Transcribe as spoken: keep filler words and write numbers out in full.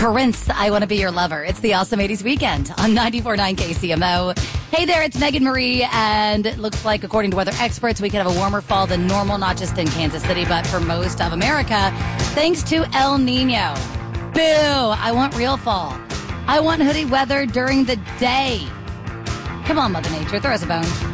Prince, I Want to Be Your Lover. It's the Awesome eighties Weekend on ninety-four point nine K C M O. Hey there, it's Megan Marie, and it looks like, according to weather experts, we could have a warmer fall than normal, not just in Kansas City, but for most of America, thanks to El Nino. Boo! I want real fall. I want hoodie weather during the day. Come on, Mother Nature, throw us a bone.